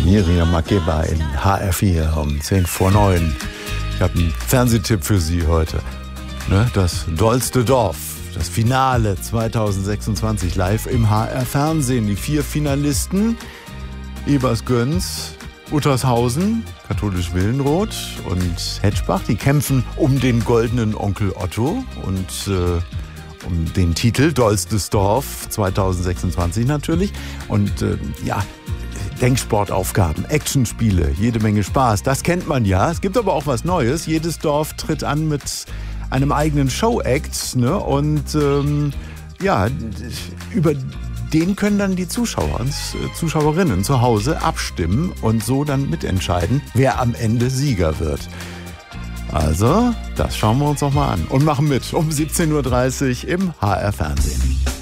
Miriam Makeba in HR4 um 10 vor 9. Ich habe einen Fernsehtipp für Sie heute. Das dollste Dorf, das Finale 2026 live im HR-Fernsehen. Die 4 Finalisten: Ebersgöns, Uttershausen, Katholisch Willenroth und Hetschbach. Die kämpfen um den goldenen Onkel Otto und um den Titel Dollstes Dorf 2026 natürlich. Und Denksportaufgaben, Actionspiele, jede Menge Spaß. Das kennt man ja. Es gibt aber auch was Neues. Jedes Dorf tritt an mit einem eigenen Show-Act. Ne? Und über den können dann die Zuschauer und Zuschauerinnen zu Hause abstimmen und so dann mitentscheiden, wer am Ende Sieger wird. Also, das schauen wir uns noch mal an und machen mit um 17:30 Uhr im HR-Fernsehen.